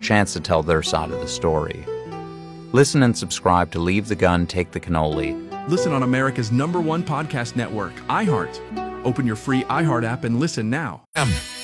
chance to tell their side of the story. Listen and subscribe to Leave the Gun, Take the Cannoli. Listen on America's #1 podcast network, iHeart. Open your free iHeart app and listen now.